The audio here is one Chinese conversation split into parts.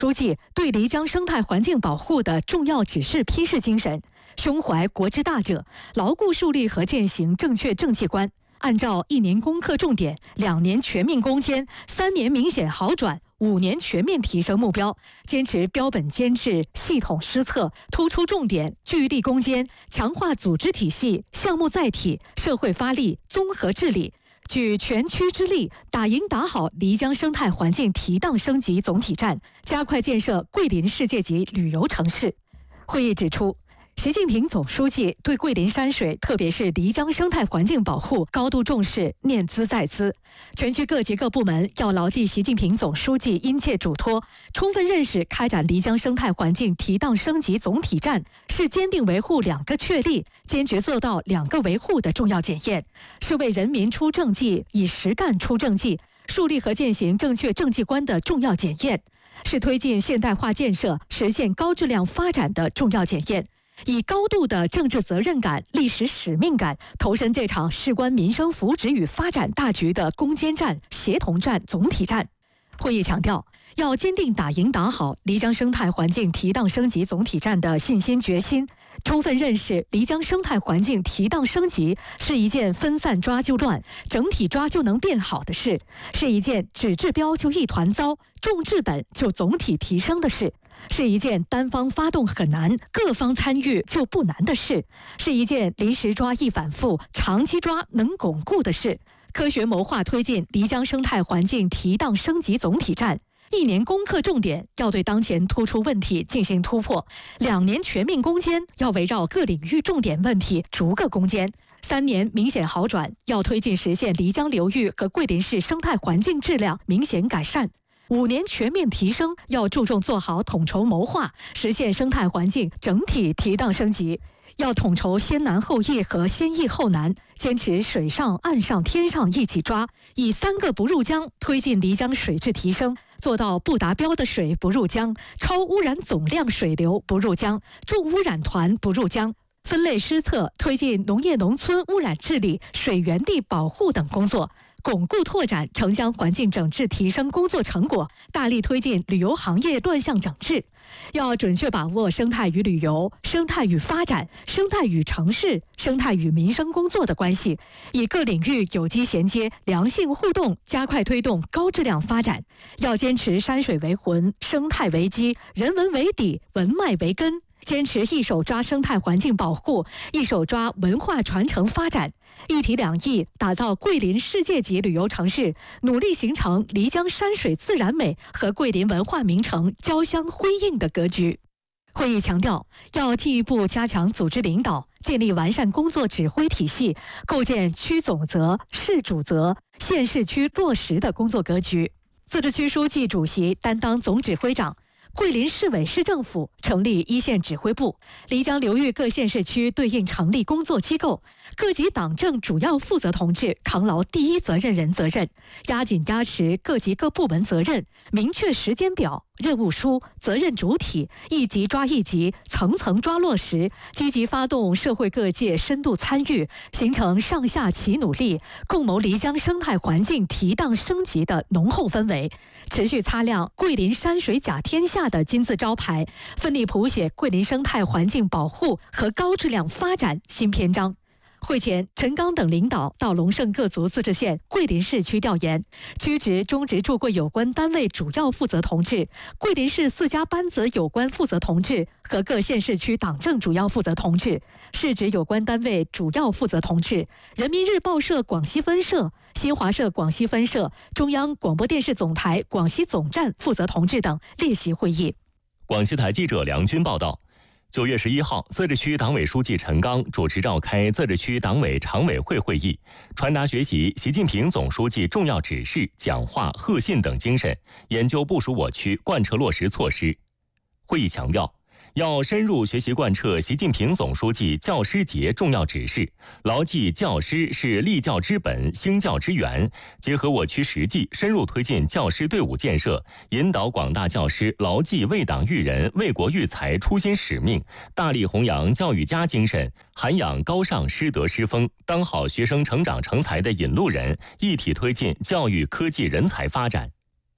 书记对漓江生态环境保护的重要指示批示精神，胸怀国之大者，牢固树立和践行正确政绩观，按照1年攻克重点、2年全面攻坚、3年明显好转、5年全面提升目标，坚持标本兼治、系统施策，突出重点，聚力攻坚，强化组织体系、项目载体、社会发力、综合治理，举全区之力，打赢打好漓江生态环境提档升级总体战，加快建设桂林世界级旅游城市。会议指出，习近平总书记对桂林山水，特别是漓江生态环境保护高度重视，念兹在兹。全区各级各部门要牢记习近平总书记殷切嘱托，充分认识开展漓江生态环境提档升级总体战是坚定维护2个确立，坚决做到2个维护的重要检验，是为人民出政绩、以实干出政绩，树立和践行正确政绩观的重要检验，是推进现代化建设、实现高质量发展的重要检验。以高度的政治责任感、历史使命感，投身这场事关民生福祉与发展大局的攻坚战、协同战、总体战。会议强调，要坚定打赢打好漓江生态环境提档升级总体战的信心决心，充分认识漓江生态环境提档升级是一件分散抓就乱、整体抓就能变好的事，是一件只治标就一团糟、重治本就总体提升的事，是一件单方发动很难、各方参与就不难的事，是一件临时抓易反复、长期抓能巩固的事。科学谋划推进漓江生态环境提档升级总体战，1年攻克重点，要对当前突出问题进行突破；2年全面攻坚，要围绕各领域重点问题逐个攻坚；3年明显好转，要推进实现漓江流域和桂林市生态环境质量明显改善；5年全面提升，要注重做好统筹谋划，实现生态环境整体提档升级。要统筹先难后易和先易后难，坚持水上、岸上、天上一起抓，以3个不入江推进漓江水质提升，做到不达标的水不入江，超污染总量水流不入江，重污染团不入江。分类施策，推进农业农村污染治理、水源地保护等工作，巩固拓展城乡环境整治提升工作成果，大力推进旅游行业乱象整治。要准确把握生态与旅游、生态与发展、生态与城市、生态与民生工作的关系，以各领域有机衔接、良性互动，加快推动高质量发展。要坚持山水为魂、生态为基、人文为底、文脉为根。坚持一手抓生态环境保护，一手抓文化传承发展，一体两翼打造桂林世界级旅游城市，努力形成漓江山水自然美和桂林文化名城交相辉映的格局。会议强调，要进一步加强组织领导，建立完善工作指挥体系，构建区总责、市主责、县市区落实的工作格局。自治区书记主席担当总指挥长。桂林市委市政府成立一线指挥部，漓江流域各县市区对应成立工作机构，各级党政主要负责同志扛牢第一责任人责任，压紧压实各级各部门责任，明确时间表、任务书、责任主体，一级抓一级，层层抓落实，积极发动社会各界深度参与，形成上下齐努力，共谋漓江生态环境提档升级的浓厚氛围，持续擦亮桂林山水甲天下的金字招牌，奋力谱写桂林生态环境保护和高质量发展新篇章。会前，陈刚等领导到龙胜各族自治县、桂林市区调研，区直、中直驻桂有关单位主要负责同志、桂林市4家班子有关负责同志和各县市区党政主要负责同志、市直有关单位主要负责同志、人民日报社广西分社、新华社广西分社、中央广播电视总台广西总站负责同志等列席会议。 广西台记者梁军报道。9月11号，自治区党委书记陈刚主持召开自治区党委常委会会议，传达学习习近平总书记重要指示、讲话、贺信等精神，研究部署我区贯彻落实措施。会议强调，要深入学习贯彻习近平总书记教师节重要指示，牢记教师是立教之本、兴教之源，结合我区实际，深入推进教师队伍建设，引导广大教师牢记为党育人、为国育才初心使命，大力弘扬教育家精神，涵养高尚师德师风，当好学生成长成才的引路人，一体推进教育科技人才发展。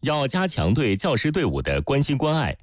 要加强对教师队伍的关心关爱，